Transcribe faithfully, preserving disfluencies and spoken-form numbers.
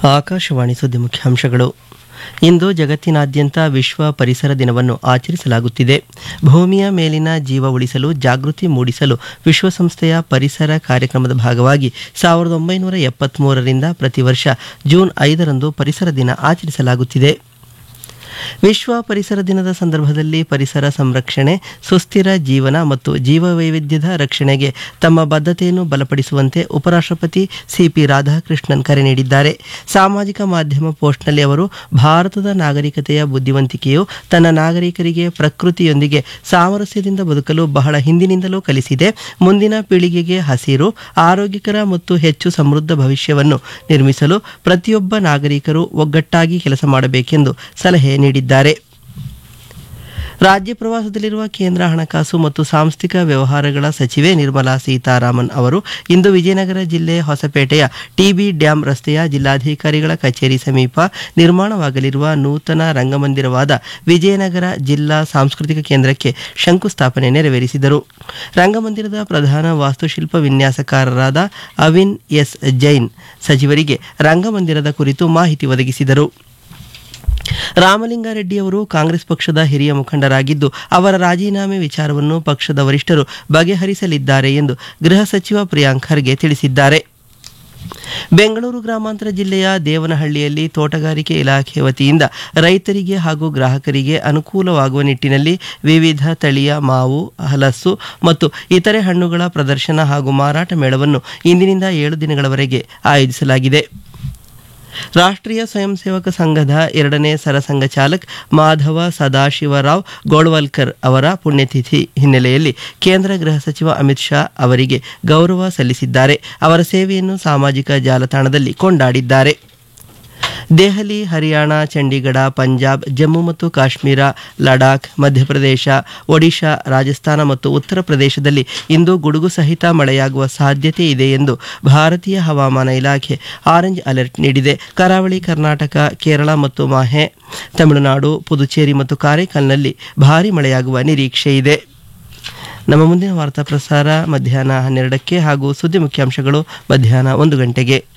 ಆಕಾಶವಾಣಿ ಸುದ್ದಿ ಮುಖ್ಯಾಂಶಗಳು. ಇಂದು ಜಗತ್ತಿನಾದ್ಯಂತ ವಿಶ್ವ ಪರಿಸರ ದಿನವನ್ನು ಆಚರಿಸಲಾಗುತ್ತಿದೆ. ಭೂಮಿಯ ಮೇಲಿನ ಜೀವ ಉಳಿಸಲು ಜಾಗೃತಿ ಮೂಡಿಸಲು ವಿಶ್ವಸಂಸ್ಥೆಯ ಪರಿಸರ ಕಾರ್ಯಕ್ರಮದ ಭಾಗವಾಗಿ ಸಾವಿರದ ಒಂಬೈನೂರ ಎಪ್ಪತ್ಮೂರರಿಂದ ಪ್ರತಿ ವರ್ಷ ಜೂನ್ ಐದರಂದು ಪರಿಸರ ದಿನ ಆಚರಿಸಲಾಗುತ್ತಿದೆ. ವಿಶ್ವ ಪರಿಸರ ದಿನದ ಸಂದರ್ಭದಲ್ಲಿ ಪರಿಸರ ಸಂರಕ್ಷಣೆ, ಸುಸ್ಥಿರ ಜೀವನ ಮತ್ತು ಜೀವವೈವಿಧ್ಯದ ರಕ್ಷಣೆಗೆ ತಮ್ಮ ಬದ್ಧತೆಯನ್ನು ಬಲಪಡಿಸುವಂತೆ ಉಪರಾಷ್ಟ್ರಪತಿ ಸಿಪಿ ರಾಧಾಕೃಷ್ಣನ್ ಕರೆ ನೀಡಿದ್ದಾರೆ. ಸಾಮಾಜಿಕ ಮಾಧ್ಯಮ ಪೋಸ್ಟ್ನಲ್ಲಿ ಅವರು, ಭಾರತದ ನಾಗರಿಕತೆಯ ಬುದ್ಧಿವಂತಿಕೆಯು ತನ್ನ ನಾಗರಿಕರಿಗೆ ಪ್ರಕೃತಿಯೊಂದಿಗೆ ಸಾಮರಸ್ಯದಿಂದ ಬದುಕಲು ಬಹಳ ಹಿಂದಿನಿಂದಲೂ ಕಲಿಸಿದೆ. ಮುಂದಿನ ಪೀಳಿಗೆಗೆ ಹಸಿರು, ಆರೋಗ್ಯಕರ ಮತ್ತು ಹೆಚ್ಚು ಸಮೃದ್ಧ ಭವಿಷ್ಯವನ್ನು ನಿರ್ಮಿಸಲು ಪ್ರತಿಯೊಬ್ಬ ನಾಗರಿಕರು ಒಗ್ಗಟ್ಟಾಗಿ ಕೆಲಸ ಮಾಡಬೇಕೆಂದು ಸಲಹೆ ನೀಡಿದ್ದಾರೆ. ರಾಜ್ಯ ಪ್ರವಾಸದಲ್ಲಿರುವ ಕೇಂದ್ರ ಹಣಕಾಸು ಮತ್ತು ಸಾಂಸ್ಥಿಕ ವ್ಯವಹಾರಗಳ ಸಚಿವೆ ನಿರ್ಮಲಾ ಸೀತಾರಾಮನ್ ಅವರು ಇಂದು ವಿಜಯನಗರ ಜಿಲ್ಲೆ ಹೊಸಪೇಟೆಯ ಟಿಬಿ ಡ್ಯಾಂ ರಸ್ತೆಯ ಜಿಲ್ಲಾಧಿಕಾರಿಗಳ ಕಚೇರಿ ಸಮೀಪ ನಿರ್ಮಾಣವಾಗಲಿರುವ ನೂತನ ರಂಗಮಂದಿರವಾದ ವಿಜಯನಗರ ಜಿಲ್ಲಾ ಸಾಂಸ್ಕೃತಿಕ ಕೇಂದ್ರಕ್ಕೆ ಶಂಕುಸ್ಥಾಪನೆ ನೆರವೇರಿಸಿದರು. ರಂಗಮಂದಿರದ ಪ್ರಧಾನ ವಾಸ್ತುಶಿಲ್ಪ ವಿನ್ಯಾಸಕಾರರಾದ ಅವಿನ್ ಎಸ್ ಜೈನ್ ಸಚಿವರಿಗೆ ರಂಗಮಂದಿರದ ಕುರಿತು ಮಾಹಿತಿ ಒದಗಿಸಿದರು. ರಾಮಲಿಂಗಾರೆಡ್ಡಿ ಅವರು ಕಾಂಗ್ರೆಸ್ ಪಕ್ಷದ ಹಿರಿಯ ಮುಖಂಡರಾಗಿದ್ದು, ಅವರ ರಾಜೀನಾಮೆ ವಿಚಾರವನ್ನು ಪಕ್ಷದ ವರಿಷ್ಠರು ಬಗೆಹರಿಸಲಿದ್ದಾರೆ ಎಂದು ಗೃಹ ಸಚಿವ ಪ್ರಿಯಾಂಕ್ ಖರ್ಗೆ ತಿಳಿಸಿದ್ದಾರೆ. ಬೆಂಗಳೂರು ಗ್ರಾಮಾಂತರ ಜಿಲ್ಲೆಯ ದೇವನಹಳ್ಳಿಯಲ್ಲಿ ತೋಟಗಾರಿಕೆ ಇಲಾಖೆ ವತಿಯಿಂದ ರೈತರಿಗೆ ಹಾಗೂ ಗ್ರಾಹಕರಿಗೆ ಅನುಕೂಲವಾಗುವ ನಿಟ್ಟಿನಲ್ಲಿ ವಿವಿಧ ತಳಿಯ ಮಾವು, ಹಲಸು ಮತ್ತು ಇತರೆ ಹಣ್ಣುಗಳ ಪ್ರದರ್ಶನ ಹಾಗೂ ಮಾರಾಟ ಮೇಳವನ್ನು ಇಂದಿನಿಂದ ಏಳು ದಿನಗಳವರೆಗೆ ಆಯೋಜಿಸಲಾಗಿದೆ. ರಾಷ್ಟ್ರೀಯ ಸ್ವಯಂ ಸೇವಕ ಸಂಘದ ಎರಡನೇ ಸರಸಂಘ ಚಾಲಕ್ ಮಾಧವ ಸದಾಶಿವರಾವ್ ಗೋಳ್ವಲ್ಕರ್ ಅವರ ಪುಣ್ಯತಿಥಿ ಹಿನ್ನೆಲೆಯಲ್ಲಿ ಕೇಂದ್ರ ಗೃಹ ಸಚಿವ ಅಮಿತ್ ಶಾ ಅವರಿಗೆ ಗೌರವ ಸಲ್ಲಿಸಿದ್ದಾರೆ. ಅವರ ಸೇವೆಯನ್ನು ಸಾಮಾಜಿಕ ಜಾಲತಾಣದಲ್ಲಿ ಕೊಂಡಾಡಿದ್ದಾರೆ. ದೆಹಲಿ, ಹರಿಯಾಣ, ಚಂಡೀಗಢ, ಪಂಜಾಬ್, ಜಮ್ಮು ಮತ್ತು ಕಾಶ್ಮೀರ, ಲಡಾಖ್, ಮಧ್ಯಪ್ರದೇಶ, ಒಡಿಶಾ, ರಾಜಸ್ಥಾನ ಮತ್ತು ಉತ್ತರ ಪ್ರದೇಶದಲ್ಲಿ ಇಂದು ಗುಡುಗು ಸಹಿತ ಮಳೆಯಾಗುವ ಸಾಧ್ಯತೆ ಇದೆ ಎಂದು ಭಾರತೀಯ ಹವಾಮಾನ ಇಲಾಖೆ ಆರೆಂಜ್ ಅಲರ್ಟ್ ನೀಡಿದೆ. ಕರಾವಳಿ ಕರ್ನಾಟಕ, ಕೇರಳ ಮತ್ತು ಮಾಹೆ, ತಮಿಳುನಾಡು, ಪುದುಚೇರಿ ಮತ್ತು ಕಾರೈಕಲ್ನಲ್ಲಿ ಭಾರೀ ಮಳೆಯಾಗುವ ನಿರೀಕ್ಷೆ ಇದೆ. ನಮ್ಮ ಮುಂದಿನ ವಾರ್ತಾ ಪ್ರಸಾರ ಮಧ್ಯಾಹ್ನ ಹನ್ನೆರಡಕ್ಕೆ ಹಾಗೂ ಸುದ್ದಿ ಮುಖ್ಯಾಂಶಗಳು ಮಧ್ಯಾಹ್ನ ಒಂದು ಗಂಟೆಗೆ.